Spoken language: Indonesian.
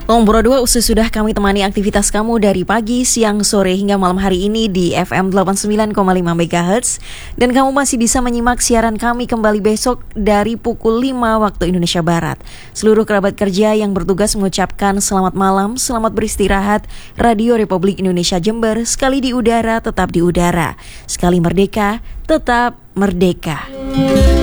Lombro 2 sudah kami temani aktivitas kamu dari pagi, siang, sore hingga malam hari ini di FM 89,5 MHz. Dan kamu masih bisa menyimak siaran kami kembali besok dari pukul 5 waktu Indonesia Barat. Seluruh kerabat kerja yang bertugas mengucapkan selamat malam, selamat beristirahat. Radio Republik Indonesia Jember, sekali di udara tetap di udara, sekali merdeka tetap merdeka.